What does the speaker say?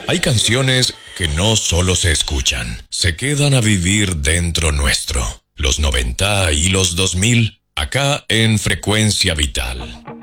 Hay canciones que no solo se escuchan, se quedan a vivir dentro nuestro. Los 90 y los 2000, acá en Frecuencia Vital.